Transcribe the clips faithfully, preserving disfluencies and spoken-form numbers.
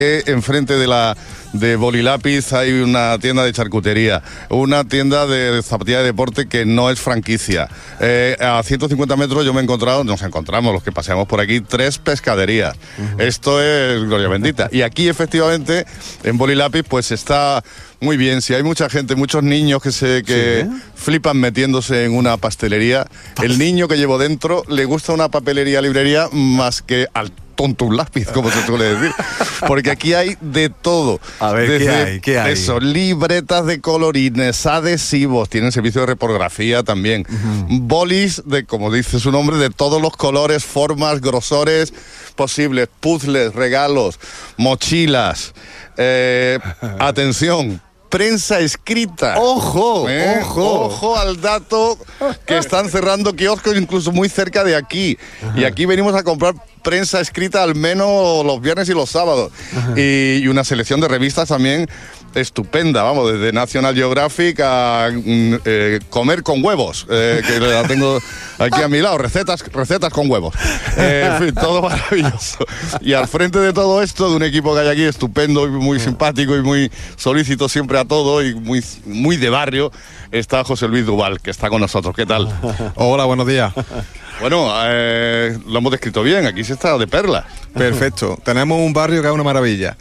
Enfrente de la de Bolilápiz hay una tienda de charcutería, una tienda de zapatilla de deporte que no es franquicia. Eh, a ciento cincuenta metros yo me he encontrado, nos encontramos los que paseamos por aquí, tres pescaderías. Uh-huh. Esto es gloria bendita. Y aquí efectivamente en Bolilápiz pues está muy bien. Si hay mucha gente, muchos niños que se que ¿sí? flipan metiéndose en una pastelería, el niño que llevo dentro le gusta una papelería, librería más que al tonto un lápiz, como se suele decir, porque aquí hay de todo. A ver, desde ¿qué hay? ¿Qué hay? Eso, libretas de colorines, adhesivos, tienen servicio de reprografía también, uh-huh. bolis de, como dice su nombre, de todos los colores, formas, grosores posibles, puzzles, regalos, mochilas, eh, atención, prensa escrita. ¡Ojo! ¿Eh? ¡Ojo! ¡Ojo al dato! Que están cerrando kioscos incluso muy cerca de aquí. Ajá. Y aquí venimos a comprar prensa escrita al menos los viernes y los sábados. Y, y una selección de revistas también estupenda, vamos, desde National Geographic a eh, comer con huevos, eh, que la tengo aquí a mi lado, recetas, recetas con huevos. Eh, en fin, todo maravilloso. Y al frente de todo esto, de un equipo que hay aquí estupendo y muy simpático y muy solícito siempre a todo y muy, muy de barrio, está José Luis Duval, que está con nosotros. ¿Qué tal? Hola, buenos días. Bueno, eh, lo hemos descrito bien, aquí se está de perla. Perfecto, tenemos un barrio que es una maravilla.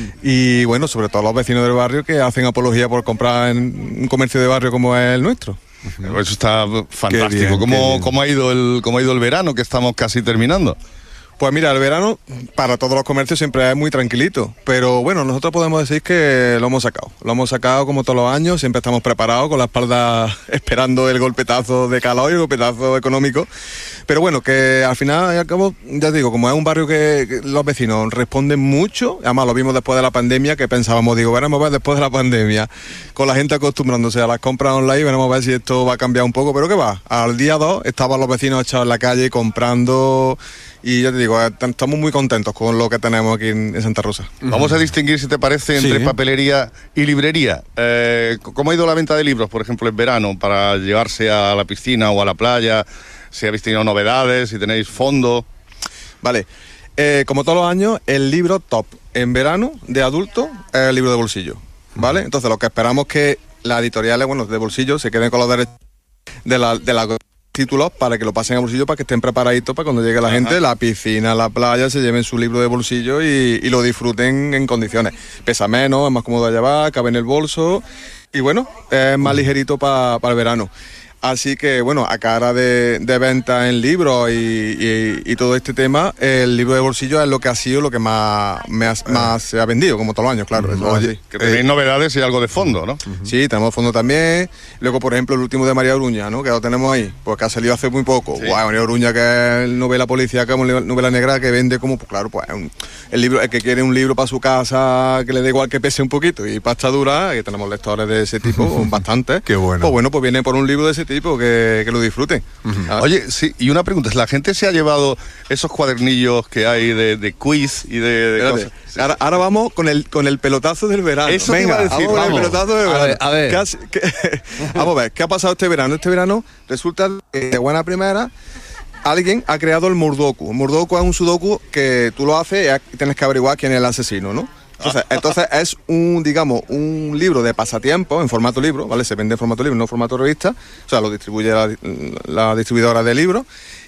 Y bueno, sobre todo los vecinos del barrio que hacen apología por comprar en un comercio de barrio como es el nuestro. Eso está fantástico. Bien, ¿Cómo, ¿cómo, ha ido el, ¿Cómo ha ido el verano, que estamos casi terminando? Pues mira, el verano para todos los comercios siempre es muy tranquilito, pero bueno, nosotros podemos decir que lo hemos sacado. Lo hemos sacado como todos los años, siempre estamos preparados con la espalda esperando el golpetazo de calor y el golpetazo económico. Pero bueno, que al final y al cabo, ya te digo, como es un barrio que, que los vecinos responden mucho, además lo vimos después de la pandemia, que pensábamos, digo, veremos a ver después de la pandemia, con la gente acostumbrándose a las compras online, veremos a ver si esto va a cambiar un poco, pero ¿qué va? Al día dos estaban los vecinos echados en la calle comprando. Y ya te digo, estamos muy contentos con lo que tenemos aquí en Santa Rosa. Vamos a distinguir, si te parece, entre sí. papelería y librería. Eh, ¿Cómo ha ido la venta de libros, por ejemplo, en verano, para llevarse a la piscina o a la playa? Si habéis tenido novedades, si tenéis fondo. Vale, eh, como todos los años, el libro top en verano de adulto es el libro de bolsillo, ¿vale? Entonces, lo que esperamos es que las editoriales, bueno, de bolsillo, se queden con los derechos de la... De la títulos para que lo pasen a bolsillo, para que estén preparaditos para cuando llegue la Ajá. gente, la piscina, la playa, se lleven su libro de bolsillo y, y lo disfruten en condiciones. Pesa menos, es más cómodo de llevar, cabe en el bolso y bueno, es más ligerito para pa el verano. Así que, bueno, a cara de, de venta en libros y, y, y todo este tema, el libro de bolsillo es lo que ha sido lo que más, más, más se ha vendido, como todos los años, claro. Eso Oye, que tenéis eh, novedades y algo de fondo, ¿no? Uh-huh. Sí, tenemos fondo también. Luego, por ejemplo, el último de María Oruña, ¿no? Que lo tenemos ahí, porque ha salido hace muy poco. Sí. Guau, María Oruña, que es novela policíaca, novela negra, que vende como, pues claro, pues un, el libro, el que quiere un libro para su casa, que le da igual que pese un poquito, y pasta dura, que tenemos lectores de ese tipo, bastantes. Qué bueno. Pues bueno, pues viene por un libro de ese tipo. Tipo que, que lo disfruten. Uh-huh. Oye, sí, y una pregunta, ¿la gente se ha llevado esos cuadernillos que hay de, de quiz y de, de cosas? Sí. Ahora, ahora vamos con el con el pelotazo del verano. Eso Venga, te iba a decir, vamos, vamos. Con el pelotazo del verano. A ver, a ver. ¿Qué has, qué, vamos a ver, ¿qué ha pasado este verano? Este verano resulta que de buena primera alguien ha creado el Murdoku. El Murdoku es un sudoku que tú lo haces y tienes que averiguar quién es el asesino, ¿no? Entonces, entonces es un, digamos, un libro de pasatiempo en formato libro, ¿vale? Se vende en formato libro, no en formato revista, o sea, lo distribuye la, la distribuidora de libros.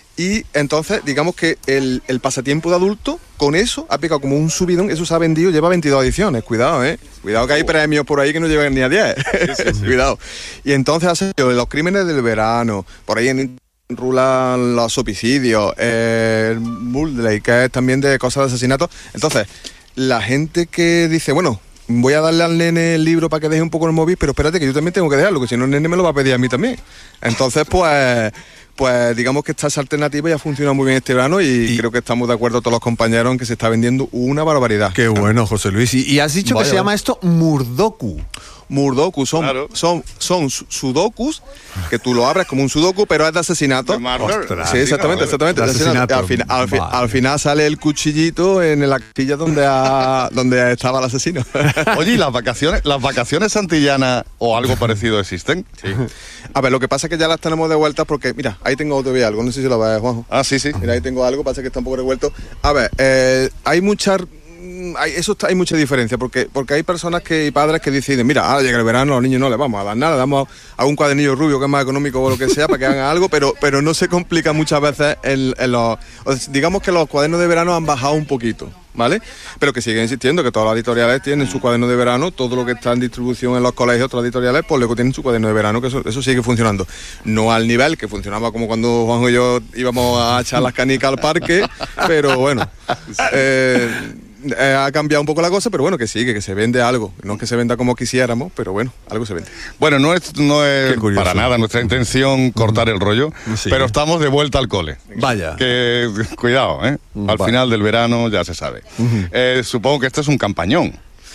Y entonces, digamos que el, el pasatiempo de adulto, con eso, ha picado como un subidón, eso se ha vendido, lleva veintidós ediciones, cuidado, ¿eh? Cuidado que hay premios por ahí que no llegan ni a diez, sí, sí, sí. Cuidado. Y entonces ha sido los crímenes del verano, por ahí en... rulan los homicidios, eh, el Mulderley, que es también de cosas de asesinato. Entonces, la gente que dice, bueno, voy a darle al nene el libro para que deje un poco el móvil, pero espérate que yo también tengo que dejarlo, que si no el nene me lo va a pedir a mí también. Entonces, pues... Pues digamos que esta esa alternativa ya funciona muy bien este verano y, y creo que estamos de acuerdo todos los compañeros en que se está vendiendo una barbaridad. Qué bueno, José Luis. Y, y has dicho Vaya. que se llama esto Murdoku. Murdoku, son, claro. son, son sudokus, que tú lo abres como un sudoku, pero es de asesinato. Ostras, sí, exactamente, exactamente. De asesinato. Al, fin, al, fin, vale. al final sale el cuchillito en la castilla donde, ha, donde estaba el asesino. Oye, ¿y las vacaciones, las vacaciones santillanas o algo parecido existen? Sí. A ver, lo que pasa es que ya las tenemos de vuelta porque, mira, ahí tengo todavía algo, no sé si lo ves, Juanjo. Ah, sí, sí. Mira, ahí tengo algo, pasa que está un poco revuelto. A ver, eh, hay muchas hay, eso está, hay mucha diferencia, porque porque hay personas que y padres que deciden, mira, ahora llega el verano, a los niños no les vamos a dar nada, le damos a un cuadernillo rubio que es más económico o lo que sea para que hagan algo, pero pero no se complica muchas veces en, en los... Digamos que los cuadernos de verano han bajado un poquito, ¿vale? Pero que siguen insistiendo que todas las editoriales tienen su cuaderno de verano, todo lo que está en distribución en los colegios, otras editoriales, pues luego tienen su cuaderno de verano, que eso, eso sigue funcionando. No al nivel que funcionaba como cuando Juanjo y yo íbamos a echar las canicas al parque, pero bueno, eh, eh, ha cambiado un poco la cosa, pero bueno, que sigue, que se vende algo. No es que se venda como quisiéramos, pero bueno, algo se vende. Bueno, no es, no es para nada nuestra intención cortar el rollo, sí, pero estamos de vuelta al cole. Vaya. Que, cuidado, ¿eh? Al Vaya. final del verano ya se sabe. Uh-huh. eh, supongo que esto es un campañón.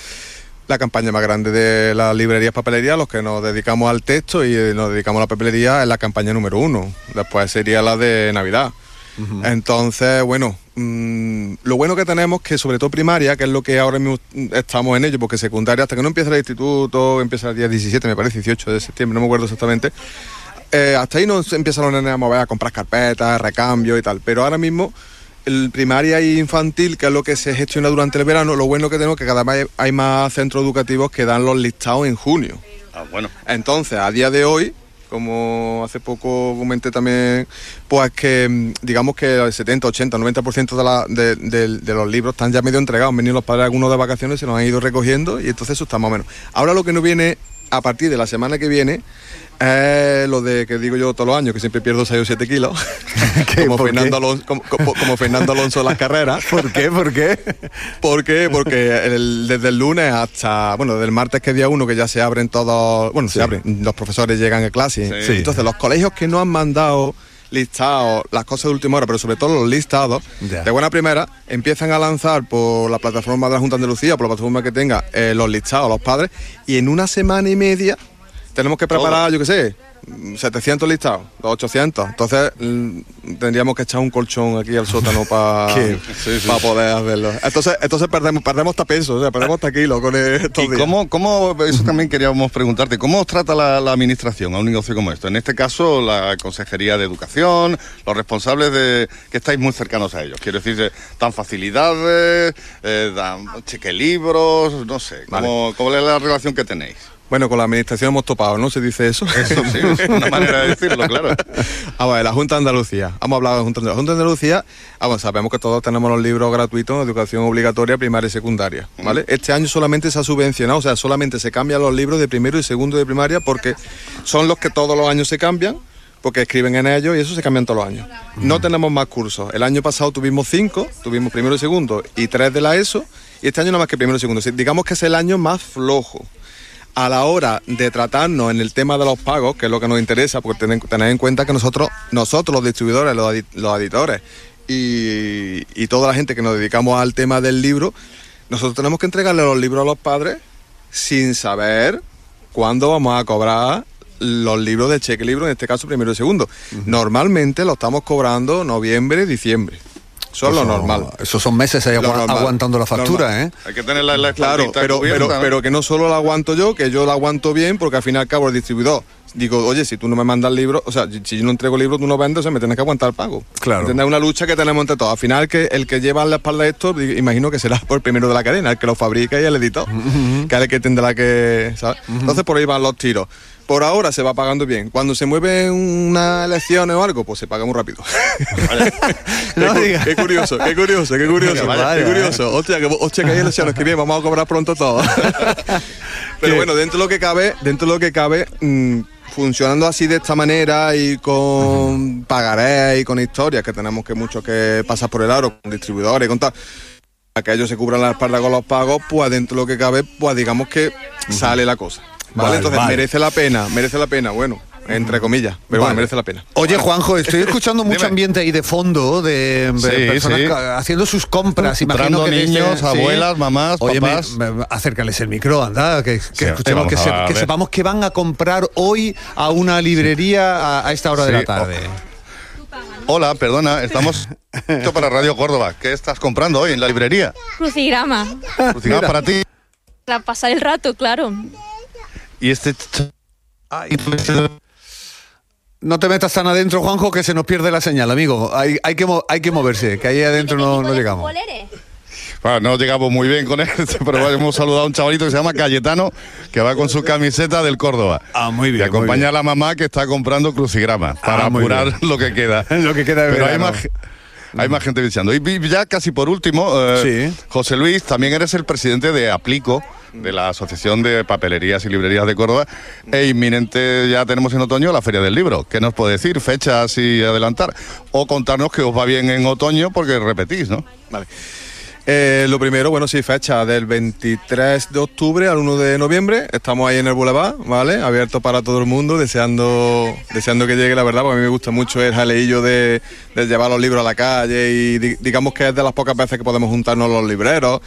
La campaña más grande de las librerías papelerías, los que nos dedicamos al texto y nos dedicamos a la papelería, es la campaña número uno. Después sería la de Navidad. Uh-huh. Entonces, bueno, mmm, lo bueno que tenemos que sobre todo primaria, que es lo que ahora mismo estamos en ello, porque secundaria, hasta que no empieza el instituto, empieza el día diecisiete, me parece, dieciocho de septiembre, no me acuerdo exactamente, eh, hasta ahí no empiezan los nenes a mover, a comprar carpetas, recambio y tal, pero ahora mismo el primaria y infantil, que es lo que se gestiona durante el verano, lo bueno que tenemos es que cada vez hay más centros educativos que dan los listados en junio. Ah, bueno. Entonces, a día de hoy, como hace poco comenté también, pues que digamos que el setenta, ochenta, noventa por ciento de, la, de, de, de los libros están ya medio entregados. Han venido los padres algunos de vacaciones, se los han ido recogiendo y entonces eso está más o menos. Ahora lo que nos viene a partir de la semana que viene es lo de que digo yo todos los años, que siempre pierdo seis o siete kilos, como Fernando, Alonso, como, como, como Fernando Alonso en las carreras. ¿Por qué? ¿Por qué? ¿Por qué? Porque el, desde el lunes hasta, bueno, desde el martes que es día uno, que ya se abren todos, bueno, sí. se abren, los profesores llegan a clase. Sí. Entonces los colegios que no han mandado listados, las cosas de última hora, pero sobre todo los listados, yeah. de buena primera, empiezan a lanzar por la plataforma de la Junta de Andalucía, por la plataforma que tenga, eh, los listados, los padres, y en una semana y media tenemos que preparar, todo. Yo qué sé, setecientos listados, ochocientos. Entonces mmm, tendríamos que echar un colchón aquí al sótano para sí, sí. poder hacerlo. Entonces, entonces perdemos, perdemos hasta peso, o sea, perdemos hasta kilos con estos ¿Y días. Cómo, cómo, eso también queríamos preguntarte, ¿cómo os trata la, la administración a un negocio como esto? En este caso, la Consejería de Educación, los responsables de que estáis muy cercanos a ellos. Quiero decir, dan facilidades, eh, dan chequelibros, no sé. ¿Cómo, vale. ¿Cómo es la relación que tenéis? Bueno, con la administración hemos topado, ¿no? ¿Se dice eso? Eso sí, es una manera de decirlo, claro. A ver, la Junta de Andalucía. Hemos hablado de la Junta de Andalucía. La Junta de Andalucía, ah, bueno, sabemos que todos tenemos los libros gratuitos en educación obligatoria, primaria y secundaria, ¿vale? Mm. Este año solamente se ha subvencionado, o sea, solamente se cambian los libros de primero y segundo de primaria porque son los que todos los años se cambian, porque escriben en ellos y eso se cambian todos los años. Mm. No tenemos más cursos. El año pasado tuvimos cinco, tuvimos primero y segundo y tres de la ESO, y este año nada más que primero y segundo. Digamos que es el año más flojo. A la hora de tratarnos en el tema de los pagos, que es lo que nos interesa, porque tened, tened en cuenta que nosotros, nosotros los distribuidores, los, adi, los editores y, y toda la gente que nos dedicamos al tema del libro, nosotros tenemos que entregarle los libros a los padres sin saber cuándo vamos a cobrar los libros de cheque libro, en este caso primero y segundo. Uh-huh. Normalmente lo estamos cobrando noviembre, diciembre. Eso es lo normal. Esos son meses ahí agu aguantando la factura, normal. ¿eh? Hay que tener la, la claro, pero, pero, pero que no solo la aguanto yo, que yo la aguanto bien, porque al fin y al cabo el distribuidor, digo, oye, si tú no me mandas el libro, o sea, si yo no entrego el libro, tú no vendes, o sea, me tienes que aguantar el pago. Claro. Es una lucha que tenemos entre todos. Al final, que el que lleva en la espalda esto, imagino que será por el primero de la cadena, el que lo fabrica y el editor, uh-huh. que es el que tendrá que, ¿sabes? Uh-huh. Entonces por ahí van los tiros. Por ahora se va pagando bien. Cuando se mueve una elección o algo, pues se paga muy rápido. Vale. No qué, diga. qué curioso, qué curioso, qué curioso. Vale, qué curioso. Hostia, que, hostia, que hay elecciones, que bien, vamos a cobrar pronto todo. Pero bueno, dentro de lo que cabe, dentro de lo que cabe, mmm, funcionando así de esta manera y con pagarés y con historias, que tenemos que mucho que pasar por el aro, con distribuidores y con tal, a que ellos se cubran la espalda con los pagos, pues dentro de lo que cabe, pues digamos que sale la cosa. ¿Vale? Vale, entonces vale. merece la pena, merece la pena, bueno, entre comillas, pero vale. bueno, merece la pena. Oye, Juanjo, estoy escuchando mucho Dime. ambiente ahí de fondo, de, de sí, personas sí. haciendo sus compras, imagino que niños, desde, abuelas, sí. mamás, Oye, papás. Me, me, acércales el micro, anda, que, que sí, escuchemos, que, se, que sepamos que van a comprar hoy a una librería a, a esta hora sí. de la tarde. Oh. Hola, perdona, estamos esto para Radio Córdoba. ¿Qué estás comprando hoy en la librería? Crucigrama. Crucigrama para ti. Para pasar el rato, claro. Y este... Ay. No te metas tan adentro, Juanjo, que se nos pierde la señal, amigo. Hay, hay, que, hay que moverse, que ahí adentro no, no llegamos. Bueno, no llegamos muy bien con él, pero hemos saludado a un chavalito que se llama Cayetano, que va con su camiseta del Córdoba. Ah, muy bien. Y acompaña a la mamá que está comprando crucigramas para ah, apurar lo que queda. lo que queda de pero verano. hay más... Hay más gente visitando. Y ya casi por último, eh, sí. José Luis, también eres el presidente de Aplico, de la Asociación de Papelerías y Librerías de Córdoba, e inminente ya tenemos en otoño la Feria del Libro. ¿Qué nos puede decir? Fechas y adelantar. O contarnos que os va bien en otoño porque repetís, ¿no? Vale. Eh, lo primero, bueno, sí, fecha del veintitrés de octubre al uno de noviembre. Estamos ahí en el Boulevard, ¿vale? Abierto para todo el mundo, deseando deseando que llegue, la verdad, porque a mí me gusta mucho el jaleillo de, de llevar los libros a la calle y di, digamos que es de las pocas veces que podemos juntarnos los libreros.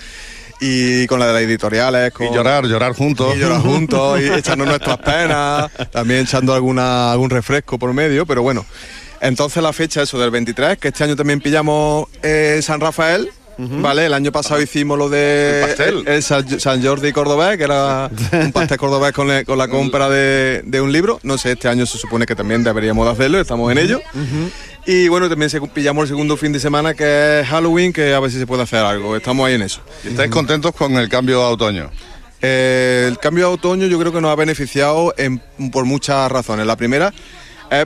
Y con la de las editoriales. Con... Y llorar, llorar juntos. Y llorar juntos, y echarnos nuestras penas, también echando alguna, algún refresco por medio, pero bueno. Entonces la fecha, eso, del veintitrés, que este año también pillamos eh, San Rafael. Uh-huh. Vale, el año pasado hicimos lo de el pastel. El, el San, San Jordi cordobés, que era un pastel cordobés con, le, con la compra de, de un libro. No sé, este año se supone que también deberíamos de hacerlo, estamos en ello. Uh-huh. Y bueno, también se, pillamos el segundo fin de semana, que es Halloween, que a ver si se puede hacer algo. Estamos ahí en eso. ¿Y estáis contentos con el cambio a otoño? Eh, el cambio a otoño yo creo que nos ha beneficiado en, por muchas razones. La primera es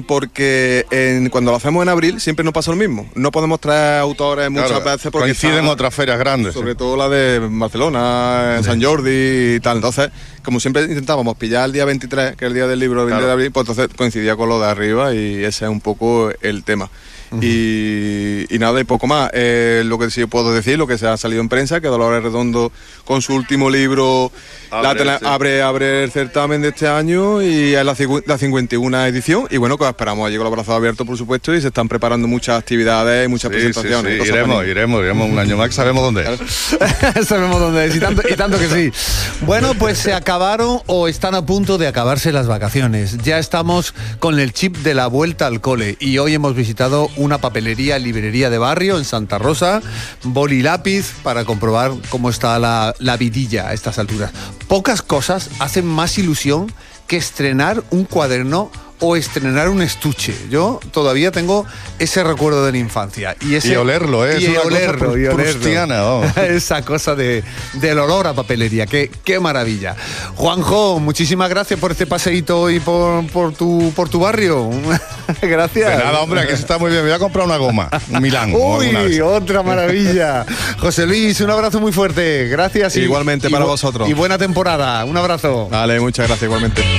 porque en, cuando lo hacemos en abril siempre nos pasa lo mismo. No podemos traer autores muchas claro, veces porque coinciden está, otras ferias grandes. Sobre sí. todo la de Barcelona, sí. San Jordi y tal. Entonces, como siempre intentábamos pillar el día veintitrés, que es el día del libro, el veinte claro. de abril, pues entonces coincidía con lo de arriba y ese es un poco el tema. Uh-huh. y, y nada, y poco más. Eh, lo que sí puedo decir, lo que se ha salido en prensa, que Dolores Redondo con su último libro abre, la, sí. abre, abre el certamen de este año y es la, la cincuenta y una edición. Y bueno, que esperamos allí con los brazos abiertos, por supuesto, y se están preparando muchas actividades y muchas sí, presentaciones. Sí, sí. Iremos, iremos, iremos un año más, sabemos dónde es. Sabemos dónde es, y tanto, y tanto que sí. Bueno, pues se acabaron o están a punto de acabarse las vacaciones. Ya estamos con el chip de la vuelta al cole y hoy hemos visitado una papelería, librería de barrio en Santa Rosa, boli y lápiz para comprobar cómo está la, la vidilla a estas alturas. Pocas cosas hacen más ilusión que estrenar un cuaderno o estrenar un estuche. Yo todavía tengo ese recuerdo de la infancia. Y, ese, y olerlo, ¿eh? Y, es olerlo, cosa y olerlo. Prustiana, oh. Esa cosa de, del olor a papelería. Qué, qué maravilla. Juanjo, muchísimas gracias por este paseíto hoy por, por, tu, por tu barrio. Gracias. De nada, hombre, aquí se está muy bien. Me voy a comprar una goma, un Milán. Uy, otra maravilla. José Luis, un abrazo muy fuerte. Gracias. Y, igualmente y, para y, vosotros. Y buena temporada. Un abrazo. Vale, muchas gracias igualmente.